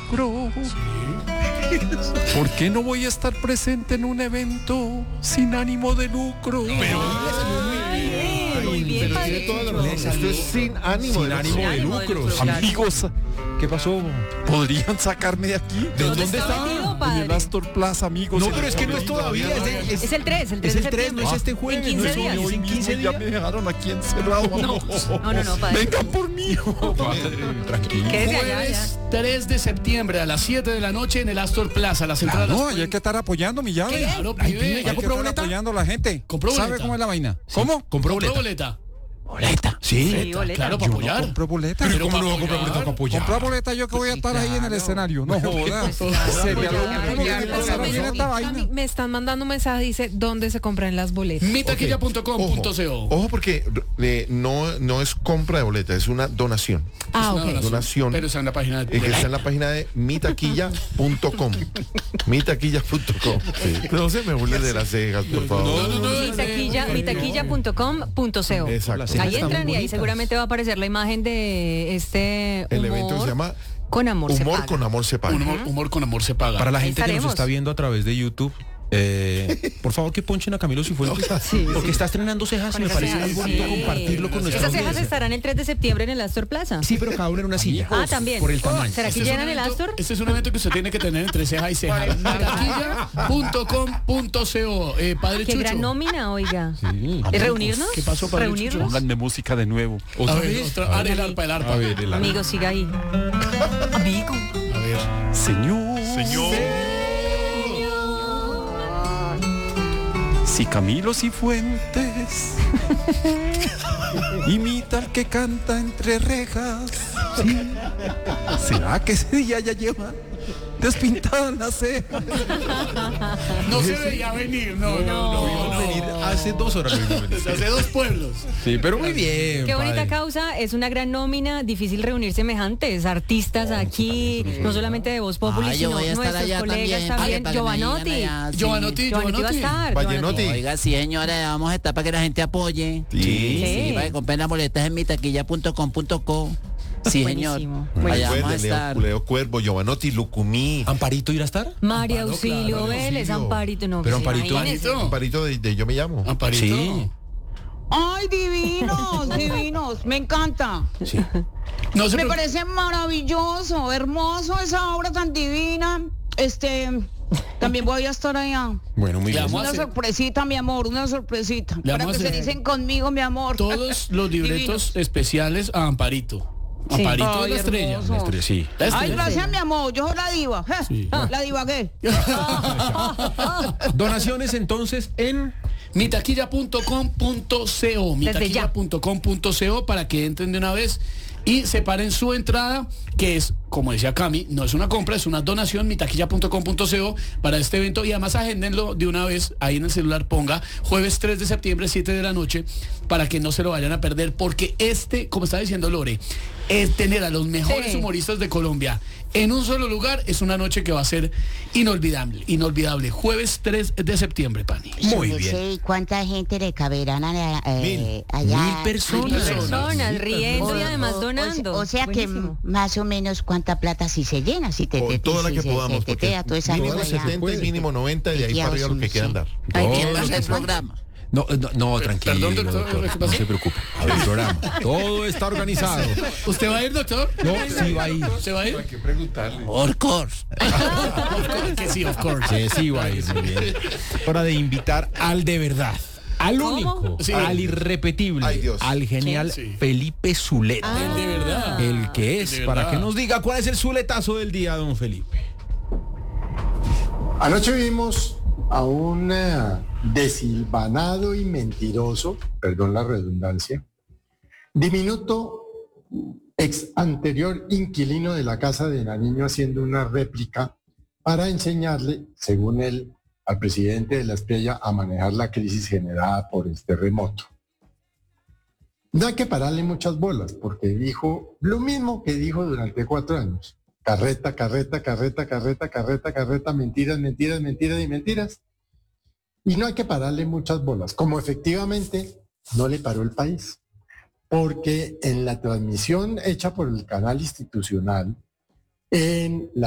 lucro. ¿Por qué no voy a estar presente en un evento sin ánimo de lucro? Muy bien, Pero tiene toda la razón. Esto es sin ánimo de lucro. Amigos, ¿qué pasó? ¿Podrían sacarme de aquí? ¿De dónde está? En el Astor Plaza, amigos. No, pero es que no es todavía. Es el 3, Es el 3, no es este jueves. En 15 no es días. hoy, En 15 días me dejaron aquí encerrado. No, padre. Vengan por mí. Tranquilo. Quédese allá, Jueves 3 de septiembre a las 7 de la noche en el Astor Plaza, la central. No, hay que estar apoyando mi llave. Claro, Ay, pibe. ¿ya Hay que compró estar boleta? apoyando a la gente. ¿Compró ¿Sabe boleta? cómo es la vaina? Sí. ¿Cómo? Compró ¿Compró boleta. boleta? Sí. Sí, boleta. Claro, Yo para no apoyar. compré boleta. Pero Pero ¿cómo no va a para comprar boleta para apoyar? Comprar boleta yo que voy a estar ahí en el escenario. No joda. Me están mandando un mensaje, dice, ¿dónde se compran las boletas? Mitaquilla.com.co. Ojo porque no es compra de boleta, es una donación. Ah, Es una ok. Donación. Pero está en la página de Que está en la página de mitaquilla.com. Mitaquillas.com. No se me burlen de las cejas, por favor. Mitaquilla.com.co. Exacto. Ahí entran y ahí seguramente va a aparecer la imagen de este El evento se llama Con Amor se Humor paga. con Amor se paga. Humor con amor se paga. Para la Ahí gente que nos estaremos. está viendo a través de YouTube, por favor que ponchen a Camilo Cifuentes, porque está estrenando cejas y me parece muy bonito compartirlo con nuestra Esas cejas audiencia. estarán el 3 de septiembre en el Astor Plaza. Sí, pero cada uno en una silla. Ah, también. Por el tamaño. ¿Será que Este es un llenan el evento- Astor? Este es un evento que usted tiene que tener entre ceja y ceja. Mitaquilla.com.co. Padre Qué Chucho. gran nómina, oiga. Sí. ¿Es reunirnos? ¿Qué pasó, padre ¿Reunirnos? Pónganme música de nuevo. A ver, el arpa, el arpa. A ver, el Amigo, siga ahí. Amigo. A ver. Señor. Si Camilo Cifuentes imita al que canta entre rejas, ¿será que ese día ya lleva despintadas las cejas? No se veía venir, no. venir hace 2 horas. lo vimos venir. Hace 2 pueblos. Sí, pero muy bien. Qué bonita padre. causa, es una gran nómina, difícil reunir semejantes artistas aquí, no solamente de Voz Populi, yo sino voy a estar nuestros allá colegas también, también. para que me Giovanotti. digan allá, sí. Giovanotti. Giovanotti va a estar. Vallenoti. Oiga, sí, señores, vamos a estar para que la gente apoye. Sí. Para que compren las boletas en mitaquilla.com.co. Sí, señor. Buenísimo. Allá vamos a Recuerden, estar. Leo Cuervo, Giovanotti, Lucumí. ¿Amparito irá a estar? María Auxilio Vélez, Amparito, no. Pero pues, Amparito- imagínense. Amparito de Yo Me Llamo. Amparito. Sí. Ay, divinos, me encanta. No se Me preocupe. parece maravilloso, hermoso esa obra tan divina. También voy a estar allá. Bueno, muy Le bien. vamos a Una hacer sorpresita, mi amor, una sorpresita. Le Para vamos que a se hacer- dicen conmigo, mi amor. todos los libretos Divinos. especiales a Amparito. Sí. Amparito es Ay, la estrella. hermoso. La estrella, sí. La Ay, estrella. gracias, mi amor. Yo soy la diva. Sí. La diva, ¿qué? Donaciones entonces en Desde Mitaquilla.com.co. ya. Mitaquilla.com.co para que entren de una vez y separen su entrada, que es, como decía Cami, no es una compra, es una donación. Mitaquilla.com.co para este evento, y además agéndenlo de una vez ahí en el celular. Ponga jueves 3 de septiembre, 7 de la noche, para que no se lo vayan a perder, porque como está diciendo Lore, es tener a los mejores Sí. humoristas de Colombia en un solo lugar. Es una noche que va a ser inolvidable. Jueves 3 de septiembre, Pani. Muy Yo no bien. sé cuánta gente le caberán allá. 1000 Mil personas. personas riendo y además donando. O sea que Buenísimo. más o menos cuánta plata si se llena, si te O toda la que podamos, porque toda esa mínimo gente allá. 70 y mínimo 90, y de ahí para arriba lo que quieran dar. Ay, ¿Quién bien. va a hacer el programa? No, tranquilo. Perdón, doctor, ¿qué No pasó? se preocupe. A ver, el programa. Todo está organizado. ¿Usted va a ir, doctor? No, sí va a ir. ¿Se va a ir? Of course. Que sí, of course. Sí va a ir. Muy bien. Hora de invitar al de verdad. Al ¿Cómo? único, Sí. al irrepetible, Ay, Dios. al genial Sí. Felipe Zuleta. El de verdad. El que es, De para verdad. que nos diga cuál es el zuletazo del día, don Felipe. Anoche vimos a un desilvanado y mentiroso, perdón la redundancia, diminuto ex anterior inquilino de la casa de Nariño haciendo una réplica para enseñarle, según él, al presidente de la Estrella a manejar la crisis generada por el terremoto. No hay que pararle muchas bolas, porque dijo lo mismo que dijo durante 4 años. Carreta, mentiras y mentiras. Y no hay que pararle muchas bolas, como efectivamente no le paró el país. Porque en la transmisión hecha por el canal institucional, en la